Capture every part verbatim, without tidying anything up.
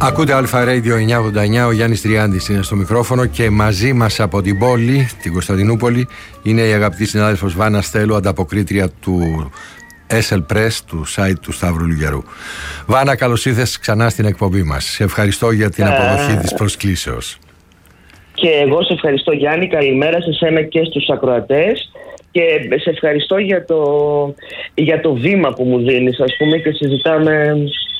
Ακούτε Αλφα Radio εννιακόσια ογδόντα εννιά, ο Γιάννης Τριάντης είναι στο μικρόφωνο και μαζί μας από την πόλη, την Κωνσταντινούπολη, είναι η αγαπητή συνάδελφος Βάνα Στέλου, ανταποκρίτρια του ες ελ Press, του site του Σταύρου Λουγιαρού. Βάνα, καλώς ήρθες ξανά στην εκπομπή μας. Σε ευχαριστώ για την αποδοχή της προσκλήσεως. Και εγώ σε ευχαριστώ, Γιάννη. Καλημέρα σε σένα και στους ακροατές. Και σε ευχαριστώ για το, για το βήμα που μου δίνεις, ας πούμε, και συζητάμε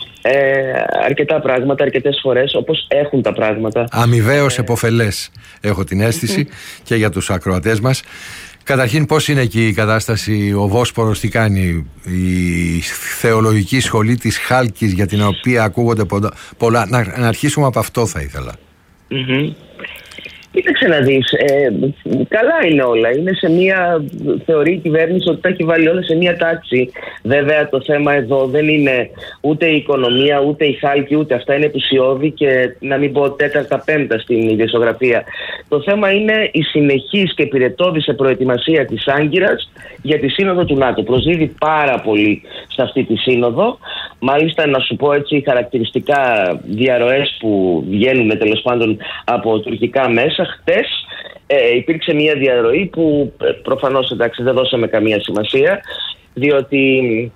ε, αρκετά πράγματα, αρκετές φορές, όπως έχουν τα πράγματα. Αμοιβαίως επωφελές, έχω την αίσθηση, και για τους ακροατές μας. Καταρχήν, πώς είναι εκεί η κατάσταση, ο Βόσπορος τι κάνει, η θεολογική σχολή της Χάλκης, για την οποία ακούγονται πολλά. Να, να αρχίσουμε από αυτό θα ήθελα. Mm-hmm. Κοίταξε να δεις, ε, καλά είναι όλα. Είναι σε μια, θεωρεί η κυβέρνηση ότι τα έχει βάλει όλα σε μια τάξη. Βέβαια το θέμα εδώ δεν είναι ούτε η οικονομία, ούτε η Χάλκη, ούτε αυτά είναι επουσιώδη και να μην πω τέταρτα πέμπτα στην ιδιοσιογραφία. Το θέμα είναι η συνεχής και πυρετώδης προετοιμασία της Άγκυρας για τη σύνοδο του ΝΑΤΟ. Προσδίδει πάρα πολύ σε αυτή τη σύνοδο. Μάλιστα, να σου πω έτσι χαρακτηριστικά διαρροές που βγαίνουν τέλος πάντων από τουρκικά μέσα. Χτες ε, υπήρξε μια διαρροή που ε, προφανώς εντάξει δεν δώσαμε καμία σημασία, διότι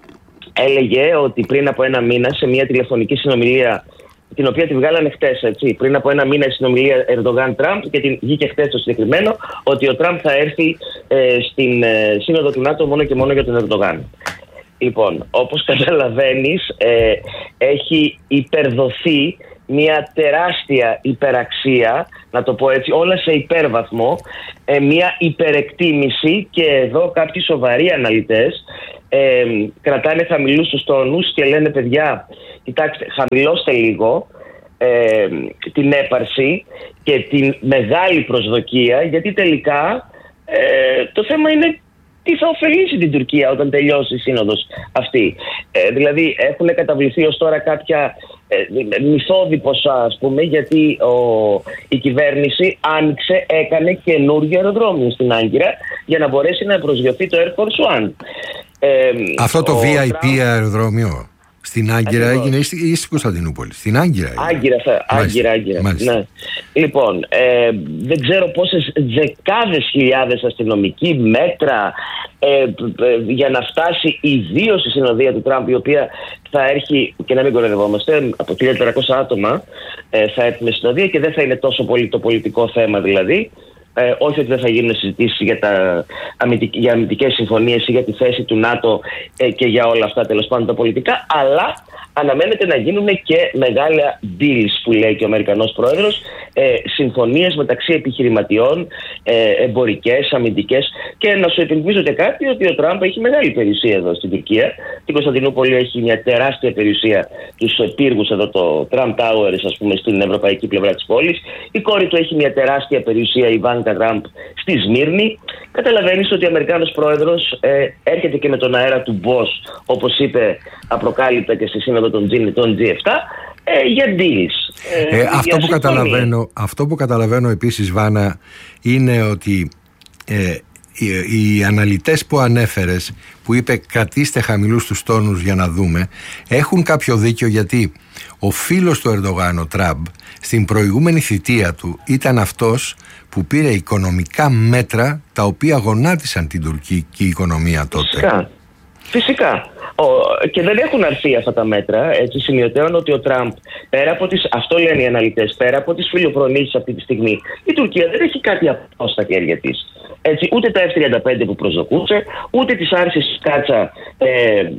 έλεγε ότι πριν από ένα μήνα σε μια τηλεφωνική συνομιλία, την οποία τη βγάλανε χτες, έτσι, πριν από ένα μήνα η συνομιλία Ερντογάν-Τραμπ, και την βγήκε χτες το συγκεκριμένο, ότι ο Τραμπ θα έρθει ε, στην ε, σύνοδο του ΝΑΤΟ μόνο και μόνο για τον Ερντογάν. Λοιπόν, όπως καταλαβαίνεις, ε, έχει υπερδοθεί μια τεράστια υπεραξία, να το πω έτσι, όλα σε υπέρβαθμο, ε, μια υπερεκτίμηση, και εδώ κάποιοι σοβαροί αναλυτές ε, κρατάνε χαμηλούς τους τόνους και λένε, παιδιά, κοιτάξτε, χαμηλώστε λίγο ε, την έπαρση και την μεγάλη προσδοκία, γιατί τελικά ε, το θέμα είναι τι θα ωφελήσει την Τουρκία όταν τελειώσει η σύνοδος αυτή. Ε, δηλαδή έχουν καταβληθεί ως τώρα κάποια ε, μυθώδη ποσά, ας πούμε, γιατί ο, η κυβέρνηση άνοιξε, έκανε καινούργιο αεροδρόμιο στην Άγκυρα για να μπορέσει να προσγειωθεί το Air Force One. Ε, Αυτό το βι άι πι Τραμπ... αεροδρόμιο στην Άγκυρα έγινε ή στην Κωνσταντινούπολη? Στην Άγκυρα. Άγκυρα, θα... Άγκυρα, Άγκυρα. Ναι. Λοιπόν, ε, δεν ξέρω πόσες δεκάδες χιλιάδες αστυνομικοί, μέτρα ε, ε, για να φτάσει ιδίως η συνοδεία του Τραμπ, η οποία θα έρχει, και να μην κοροϊδευόμαστε, από χίλια τετρακόσια άτομα ε, θα έρθει με συνοδεία και δεν θα είναι τόσο πολύ το πολιτικό θέμα δηλαδή. Ε, όχι ότι δεν θα γίνουν συζητήσεις για, τα, για αμυντικές συμφωνίες ή για τη θέση του ΝΑΤΟ ε, και για όλα αυτά τέλος πάντων τα πολιτικά, αλλά αναμένεται να γίνουν και μεγάλα deals, που λέει και ο Αμερικανός πρόεδρος, ε, συμφωνίες μεταξύ επιχειρηματιών, ε, εμπορικές, αμυντικές. Και να σου επιθυμίσω και κάτι, ότι ο Τραμπ έχει μεγάλη περιουσία εδώ στην Τουρκία. Την Κωνσταντινούπολη έχει μια τεράστια περιουσία, τους πύργους εδώ, το Trump Towers, ας πούμε, στην ευρωπαϊκή πλευρά της πόλης. Η κόρη του έχει μια τεράστια περιουσία, η Ivanka Trump, στη Σμύρνη. Καταλαβαίνεις ότι ο Αμερικάνος πρόεδρος ε, έρχεται και με τον αέρα του Boss, όπως είπε απροκάλυπτα και στη σύνοδο των τζι επτά, ε, για deals. Ε, ε, αυτό, που καταλαβαίνω, αυτό που καταλαβαίνω επίσης, Βάνα, είναι ότι ε, οι, οι αναλυτές που ανέφερες, που είπε κρατήστε χαμηλούς τους τόνους για να δούμε, έχουν κάποιο δίκιο, γιατί ο φίλος του Ερντογάν, ο Τραμπ, στην προηγούμενη θητεία του ήταν αυτός που πήρε οικονομικά μέτρα τα οποία γονάτισαν την τουρκική οικονομία τότε. Φυσικά. Φυσικά. Ο, και δεν έχουν αρθεί αυτά τα μέτρα. Έτσι, σημειωτέων ότι ο Τραμπ, πέρα από τις, αυτό λένε οι αναλυτές, πέρα από τις φιλοφρονήσεις αυτή τη στιγμή, η Τουρκία δεν έχει κάτι αυτό στα χέρια της. Έτσι, ούτε τα εφ τριάντα πέντε που προσδοκούσε, ούτε τις άρσεις κάτσα ε, ε, ε,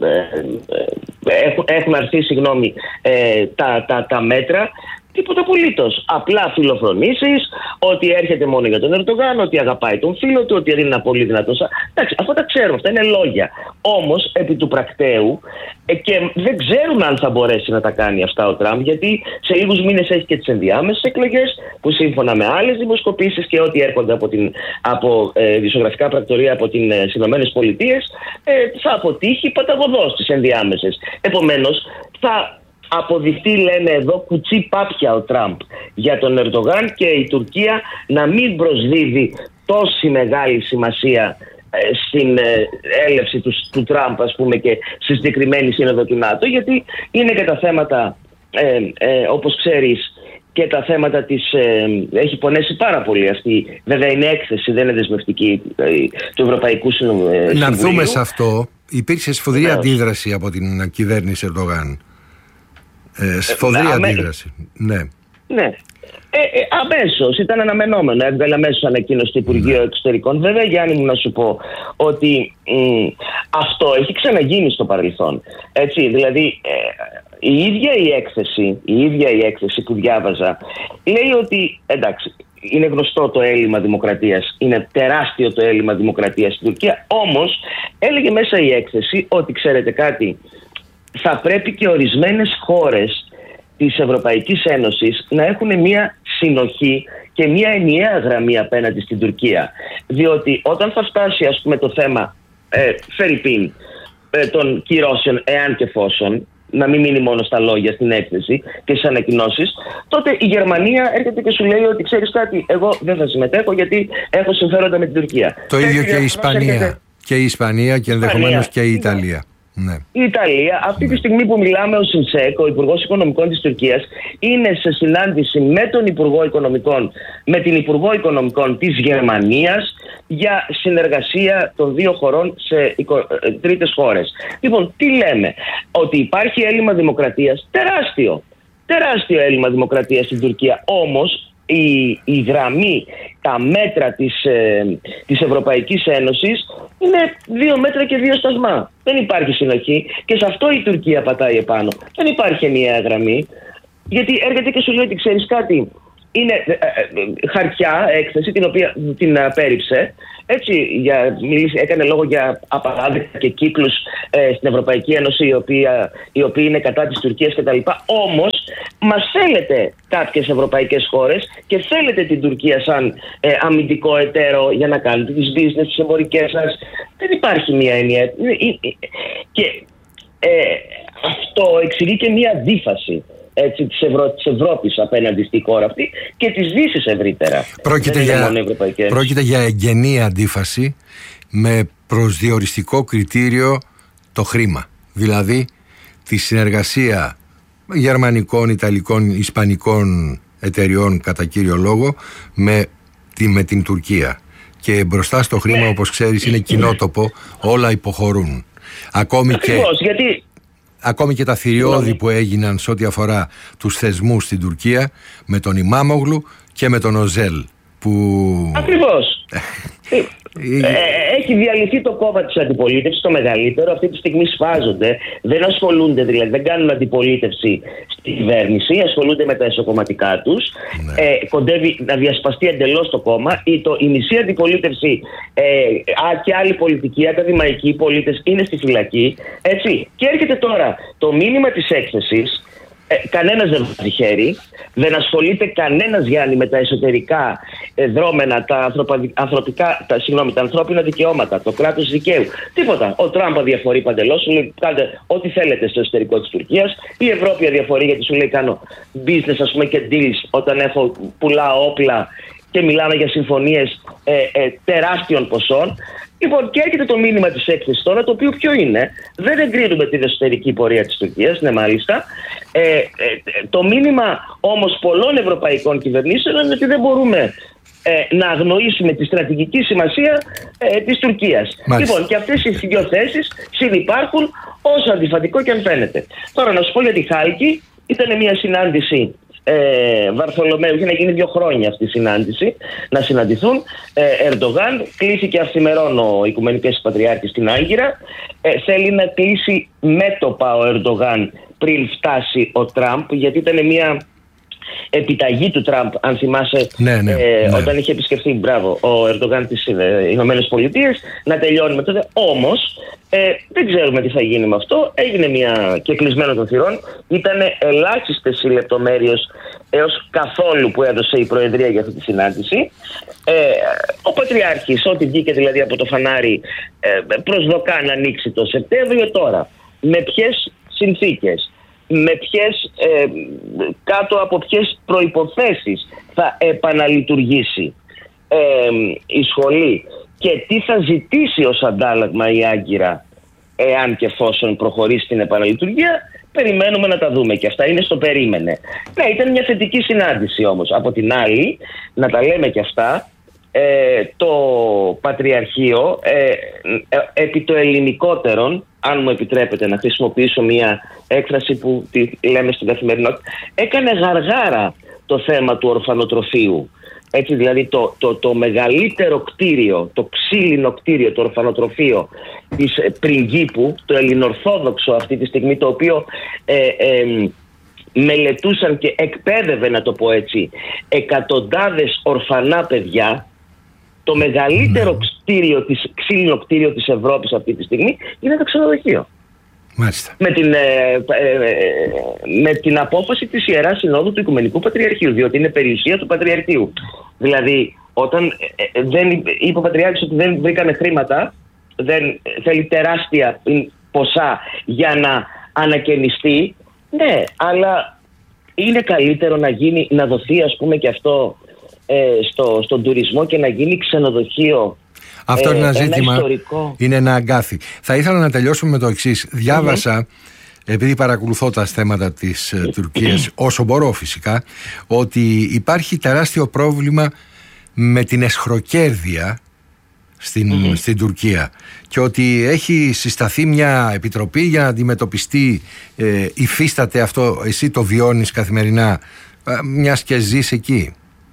έχουν, έχουν αρθεί, συγγνώμη, ε, τα, τα, τα μέτρα. Τίποτα απολύτως. Απλά φιλοφρονήσεις, ότι έρχεται μόνο για τον Ερντογάν, ότι αγαπάει τον φίλο του, ότι είναι πολύ δυνατός. Εντάξει, αυτά τα ξέρουμε, αυτά είναι λόγια. Όμως, επί του πρακτέου, ε, και δεν ξέρουν αν θα μπορέσει να τα κάνει αυτά ο Τραμπ, γιατί σε λίγους μήνες έχει και τις ενδιάμεσες εκλογές, που σύμφωνα με άλλες δημοσκοπήσεις και ό,τι έρχονται από, την, από ε, δισογραφικά πρακτορία από τις ε, Ηνωμένες Πολιτείες, ε, θα αποτύχει παταγωδώς τις ενδιάμεσες. Επομένως, θα αποδειχτεί, λένε εδώ, κουτσί πάπια ο Τραμπ για τον Ερντογάν, και η Τουρκία να μην προσδίδει τόση μεγάλη σημασία στην έλευση του, του Τραμπ, ας πούμε, και στη συγκεκριμένη σύνοδο του ΝΑΤΟ, γιατί είναι και τα θέματα ε, ε, όπως ξέρεις, και τα θέματα της ε, έχει πονέσει πάρα πολύ αυτή. Βέβαια είναι έκθεση, δεν είναι δεσμευτική ε, του Ευρωπαϊκού Συμβουλίου. Να έρθουμε σε αυτό. Υπήρξε σφοδρή ναι. αντίδραση από την κυβέρνηση Ερντογάν. Ε, σφοδρή ε, αντίδραση. Ναι. Ναι. Ε, ε, αμέσως, ήταν αναμενόμενο. Έβγαλε αμέσως ανακοίνωση του Υπουργείου Εξωτερικών. Βέβαια, Γιάννη μου, να σου πω ότι μ, αυτό έχει ξαναγίνει στο παρελθόν. Έτσι, δηλαδή, ε, η ίδια η έκθεση, η ίδια η έκθεση που διάβαζα λέει ότι, εντάξει, είναι γνωστό το έλλειμμα δημοκρατίας, είναι τεράστιο το έλλειμμα δημοκρατίας στην Τουρκία, όμως έλεγε μέσα η έκθεση ότι, ξέρετε κάτι, θα πρέπει και ορισμένες χώρες της Ευρωπαϊκής Ένωσης να έχουν μια συνοχή και μια ενιαία γραμμή απέναντι στην Τουρκία. Διότι όταν θα φτάσει, ας πούμε, το θέμα ε, φερειπίν ε, των κυρώσεων, εάν και εφόσον, να μην μείνει μόνο στα λόγια, στην έκθεση και στις ανακοινώσεις, τότε η Γερμανία έρχεται και σου λέει ότι, ξέρεις κάτι, εγώ δεν θα συμμετέχω γιατί έχω συμφέροντα με την Τουρκία. Το ίδιο και η Ισπανία. Έρχεται... Και η Ισπανία και ενδεχομένως και η Ιταλία. Ναι. Η Ιταλία, αυτή ναι. τη στιγμή που μιλάμε, ο Σιντσέκ, ο Υπουργός Οικονομικών της Τουρκίας, είναι σε συνάντηση με τον Υπουργό Οικονομικών, με την Υπουργό Οικονομικών της Γερμανίας για συνεργασία των δύο χωρών σε οικο... τρίτες χώρες. Λοιπόν, τι λέμε? Ότι υπάρχει έλλειμμα δημοκρατίας, τεράστιο, τεράστιο έλλειμμα δημοκρατίας στην Τουρκία. Όμως η, η γραμμή, τα μέτρα της, ε, της Ευρωπαϊκής Ένωσης είναι δύο μέτρα και δύο σταθμά. Δεν υπάρχει συνοχή και σε αυτό η Τουρκία πατάει επάνω. Δεν υπάρχει ενιαία γραμμή, γιατί έρχεται και σου λέει ότι, ξέρεις κάτι, είναι ε, ε, χαρτιά έκθεση την οποία την απέρριψε. Έτσι, για, μιλήσει, έκανε λόγο για απαράδεκτα και κύκλους ε, στην Ευρωπαϊκή Ένωση οι οποίοι, οι οποίοι είναι κατά της Τουρκίας κτλ. Όμως μας θέλετε κάποιες ευρωπαϊκές χώρες και θέλετε την Τουρκία σαν ε, αμυντικό εταίρο για να κάνετε τις business, τις εμπορικές σας. Δεν υπάρχει μία ενιαία. Και ε, αυτό εξηγεί και μία αντίφαση, έτσι, της, Ευρω... της Ευρώπης απέναντι στη χώρα αυτή και της Δύσης ευρύτερα. Πρόκειται, για... Πρόκειται για εγγενή αντίφαση με προσδιοριστικό κριτήριο το χρήμα. Δηλαδή τη συνεργασία γερμανικών, ιταλικών, ισπανικών εταιριών κατά κύριο λόγο με, τη... με την Τουρκία. Και μπροστά στο χρήμα, ναι. όπως ξέρεις, είναι κοινότοπο, όλα υποχωρούν. Ακόμη Ακριβώς, και... γιατί... Ακόμη και τα θηριώδη που έγιναν σε ό,τι αφορά τους θεσμούς στην Τουρκία με τον Ιμάμογλου και με τον Οζέλ που... Ακριβώς. ε, έχει διαλυθεί το κόμμα της αντιπολίτευσης, το μεγαλύτερο. Αυτή τη στιγμή σφάζονται. Δεν ασχολούνται, δηλαδή δεν κάνουν αντιπολίτευση στην κυβέρνηση, ασχολούνται με τα εσωκομματικά τους. Ναι. Ε, κοντεύει να διασπαστεί εντελώς το κόμμα. Η, το, η μισή αντιπολίτευση ε, α, και άλλοι πολιτικοί, ακαδημαϊκοί πολίτες είναι στη φυλακή. Έτσι. Και έρχεται τώρα το μήνυμα της έκθεσης. Ε, κανένας δεν βάζει χέρι, δεν ασχολείται κανένας, Γιάννη, με τα εσωτερικά ε, δρόμενα, τα, ανθρωπα, ανθρωπικά, τα, συγγνώμη, τα ανθρώπινα δικαιώματα, το κράτος δικαίου. Τίποτα. Ο Τραμπ αδιαφορεί παντελώς, σου λέει κάντε ό,τι θέλετε στο εσωτερικό της Τουρκίας. Η Ευρώπη αδιαφορεί γιατί σου λέει κάνω business, ας πούμε, και deals όταν έχω πουλάω όπλα και μιλάμε για συμφωνίες ε, ε, τεράστιων ποσών. Λοιπόν, και έρχεται το μήνυμα της έκθεσης τώρα, το οποίο ποιο είναι? Δεν εγκρίνουμε την εσωτερική πορεία της Τουρκίας, ναι, μάλιστα. Ε, ε, το μήνυμα όμως πολλών ευρωπαϊκών κυβερνήσεων είναι ότι δεν μπορούμε ε, να αγνοήσουμε τη στρατηγική σημασία ε, της Τουρκίας. Μάλιστα. Λοιπόν, και αυτές οι δύο θέσεις συνυπάρχουν, όσο αντιφατικό και αν φαίνεται. Τώρα, να σου πω για τη Χάλκη, ήταν μια συνάντηση. Ε, Βαρθολομέου, είχε να γίνει δύο χρόνια αυτή η συνάντηση, να συναντηθούν. ε, Ερντογάν, κλήθηκε αυθημερών ο Οικουμενικός Πατριάρχης στην Άγκυρα. ε, θέλει να κλείσει μέτωπα ο Ερντογάν πριν φτάσει ο Τραμπ, γιατί ήταν μια επιταγή του Τραμπ, αν θυμάσαι, ναι, ναι, ε, ναι. όταν είχε επισκεφθεί, μπράβο, ο Ερντογάν τις ε, Ηνωμένες Πολιτείες, να τελειώνει με τότε. Όμως ε, δεν ξέρουμε τι θα γίνει με αυτό. Έγινε μια και κλεισμένο των θυρών. Ήταν ελάχιστες οι λεπτομέρειες έως καθόλου που έδωσε η Προεδρία για αυτή τη συνάντηση. Ε, ο Πατριάρχης, ό,τι βγήκε δηλαδή από το φανάρι, ε, προσδοκά να ανοίξει το Σεπτέμβριο. Τώρα, με ποιες συνθήκες, με ποιες, ε, κάτω από ποιες προϋποθέσεις θα επαναλειτουργήσει ε, η σχολή και τι θα ζητήσει ως αντάλλαγμα η Άγκυρα εάν και εφόσον προχωρήσει την επαναλειτουργία, περιμένουμε να τα δούμε και αυτά, είναι στο περίμενε. Ναι, ήταν μια θετική συνάντηση όμως. Από την άλλη, να τα λέμε και αυτά, ε, το Πατριαρχείο, ε, ε, επί το ελληνικότερον, αν μου επιτρέπετε να χρησιμοποιήσω μια έκφραση που τη λέμε στην καθημερινότητα, έκανε γαργάρα το θέμα του ορφανοτροφείου. Έτσι, δηλαδή το, το, το μεγαλύτερο κτίριο, το ξύλινο κτίριο, το ορφανοτροφείο της Πριγκίπου, το ελληνορθόδοξο αυτή τη στιγμή, το οποίο ε, ε, μελετούσαν και εκπαίδευε, να το πω έτσι, εκατοντάδες ορφανά παιδιά, το μεγαλύτερο κτίριο, της, ξύλινο κτίριο της Ευρώπης αυτή τη στιγμή είναι το ξενοδοχείο. Μάλιστα. Με την, ε, ε, με την απόφαση της Ιεράς Συνόδου του Οικουμενικού Πατριαρχείου, διότι είναι περιουσία του Πατριαρχείου. Δηλαδή, όταν ε, δεν, είπε ο Πατριάρχης ότι δεν βρήκανε χρήματα, δεν θέλει τεράστια ποσά για να ανακαινιστεί, ναι, αλλά είναι καλύτερο να, γίνει, να δοθεί, ας πούμε, και αυτό ε, στο, στον τουρισμό και να γίνει ξενοδοχείο. Αυτό είναι ένα ζήτημα, ιστορικό. Είναι ένα αγκάθι. Θα ήθελα να τελειώσουμε με το εξής. Διάβασα, mm-hmm. επειδή παρακολουθώ τα θέματα της uh, Τουρκίας, όσο μπορώ φυσικά, ότι υπάρχει τεράστιο πρόβλημα με την εσχροκέρδεια στην, mm-hmm. στην Τουρκία και ότι έχει συσταθεί μια επιτροπή για να αντιμετωπιστεί, ε, υφίσταται αυτό, εσύ το βιώνεις καθημερινά, ε, μιας και ζεις εκεί.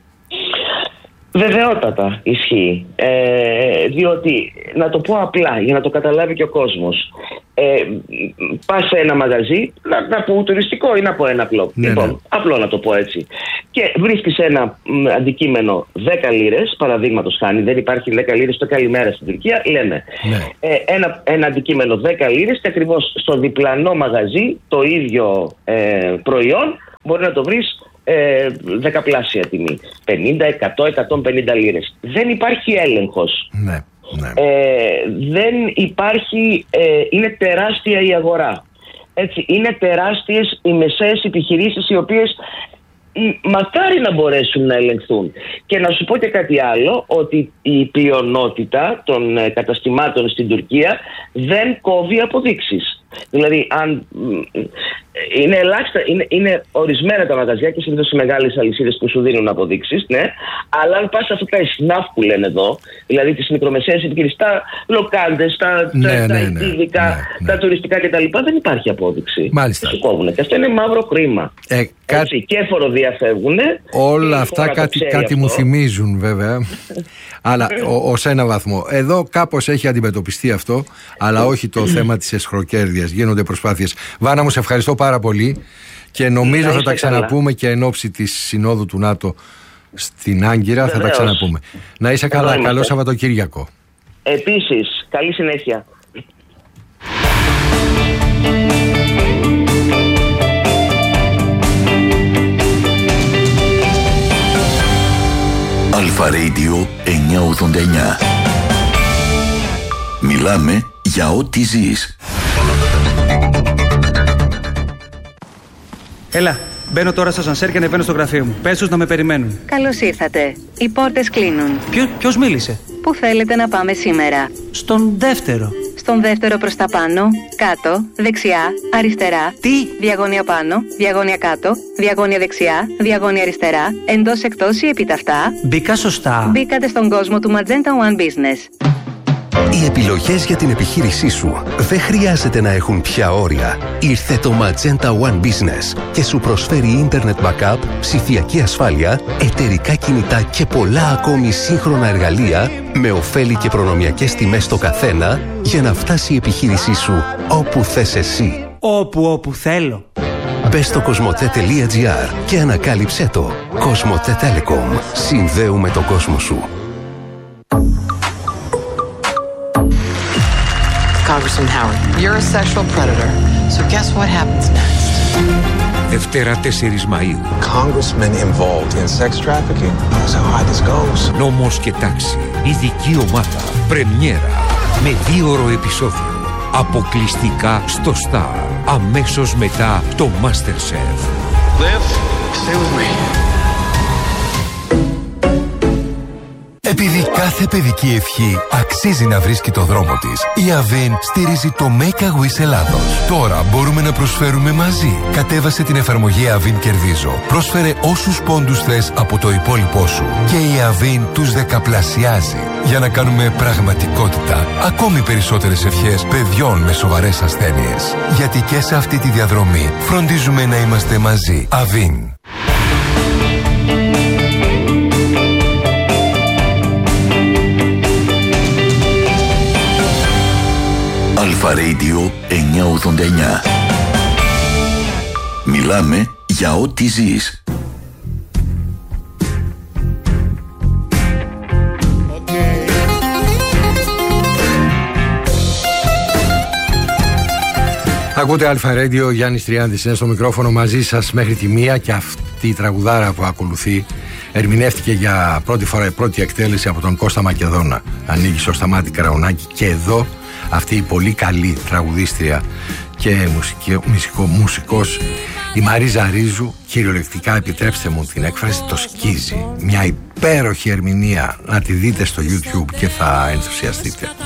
Βεβαιότατα ισχύει, ε, διότι, να το πω απλά για να το καταλάβει και ο κόσμος, ε, πας σε ένα μαγαζί, να, να πω τουριστικό ή να πω ένα απλό, ναι, λοιπόν, ναι. απλό να το πω έτσι, και βρίσκεις ένα μ, αντικείμενο δέκα λίρες, παραδείγματος χάνει, δεν υπάρχει δέκα λίρες στο καλημέρα στην Τουρκία, λέμε, ναι. ε, ένα, ένα αντικείμενο δέκα λίρες και ακριβώς στο διπλανό μαγαζί το ίδιο ε, προϊόν μπορεί να το βρεις Ε, δεκαπλάσια τιμή, πενήντα, εκατό, εκατόν πενήντα λίρες. Δεν υπάρχει έλεγχος. Ναι, ναι. Ε, δεν υπάρχει, ε, είναι τεράστια η αγορά. Έτσι, είναι τεράστιες οι μεσαίες επιχειρήσεις, οι οποίες μακάρι να μπορέσουν να ελεγχθούν. Και να σου πω και κάτι άλλο, ότι η πλειονότητα των καταστημάτων στην Τουρκία δεν κόβει αποδείξεις. Δηλαδή, αν είναι ελάχιστα, είναι, είναι ορισμένα τα μαγαζιά και συνήθως οι μεγάλες αλυσίδες που σου δίνουν αποδείξεις, ναι, αλλά αν πας σε αυτά τα εσνάφ που λένε εδώ, δηλαδή τις μικρομεσαίες επιχειρήσεις, τα λοκάντες, τα, ναι, τα, ναι, τα ειδικά, ναι, ναι. τα τουριστικά κτλ., δεν υπάρχει απόδειξη. Μάλιστα. Σου κόβουνε. Και αυτό είναι μαύρο χρήμα. Ε, κά... Έτσι, και φοροδιαφεύγουν. Όλα αυτά κάτι, κάτι μου θυμίζουν βέβαια. Αλλά ως ένα βαθμό. Εδώ κάπως έχει αντιμετωπιστεί αυτό, αλλά όχι το θέμα της εσχροκέρδειας. Γίνονται προσπάθειες. Βάνα μου, σε ευχαριστώ πάρα πολύ και νομίζω θα τα ξαναπούμε και εν ώψη της Συνόδου του ΝΑΤΟ στην Άγκυρα. Θα τα ξαναπούμε. Να είσαι καλά. Καλό Σαββατοκύριακο. Επίσης, καλή συνέχεια. Αλφα Radio εννιακόσια ογδόντα εννιά. Μιλάμε για ό,τι ζεις. Έλα, μπαίνω τώρα στο σανσέρ και ανεβαίνω στο γραφείο μου. Πες τους να με περιμένουν. Καλώς ήρθατε. Οι πόρτες κλείνουν. Ποιο, ποιος μίλησε? Πού θέλετε να πάμε σήμερα? Στον δεύτερο. Στον δεύτερο προς τα πάνω, κάτω, δεξιά, αριστερά. Τι? Διαγώνια πάνω, διαγώνια κάτω, διαγώνια δεξιά, διαγώνια αριστερά, εντός εκτός ή επιταυτά. Μπήκα σωστά. Μπήκατε στον κόσμο του Magenta One Business. Οι επιλογές για την επιχείρησή σου δεν χρειάζεται να έχουν πια όρια. Ήρθε το Magenta One Business και σου προσφέρει Internet Backup, ψηφιακή ασφάλεια, εταιρικά κινητά και πολλά ακόμη σύγχρονα εργαλεία με ωφέλη και προνομιακές τιμές στο καθένα για να φτάσει η επιχείρησή σου όπου θες εσύ. Όπου όπου θέλω. Μπες στο κοσμοτέ τελεία τζι άρ και ανακάλυψέ το. Κοσμοτέ Telecom. Συνδέουμε τον κόσμο σου. Congressman Howard, you're a sexual predator. So guess what happens next? Δευτέρα τέσσερις Μαΐου. Congressmen involved in sex trafficking. That's how high this goes. Νόμος και τάξη. Ειδική ομάδα. Πρεμιέρα. Με δίωρο επεισόδιο. Αποκλειστικά στο Star. Αμέσως μετά το MasterChef. Liv, stay with me. Επειδή κάθε παιδική ευχή αξίζει να βρίσκει το δρόμο της, η Avin στηρίζει το Make a Wish Ελλάδος. Τώρα μπορούμε να προσφέρουμε μαζί. Κατέβασε την εφαρμογή Avin Κερδίζω. Πρόσφερε όσους πόντους θες από το υπόλοιπό σου και η Avin τους δεκαπλασιάζει για να κάνουμε πραγματικότητα ακόμη περισσότερες ευχές παιδιών με σοβαρές ασθένειες. Γιατί και σε αυτή τη διαδρομή φροντίζουμε να είμαστε μαζί. Avin. Αλφα Radio εννιακόσια ογδόντα εννιά. Μιλάμε για ό,τι ζεις. Ακούτε Αλφα Radio, Γιάννης Τριάντης είναι στο μικρόφωνο μαζί σας μέχρι τη μία και αυτή η τραγουδάρα που ακολουθεί ερμηνεύτηκε για πρώτη φορά, η πρώτη εκτέλεση από τον Κώστα Μακεδόνα. Ανοίγει στο Σταμάτη Καραουνάκη και εδώ αυτή η πολύ καλή τραγουδίστρια και μουσικό, μουσικός η Μαρίζα Ρίζου, κυριολεκτικά επιτρέψτε μου την έκφραση, το σκίζει. Μια υπέροχη ερμηνεία, να τη δείτε στο YouTube και θα ενθουσιαστείτε.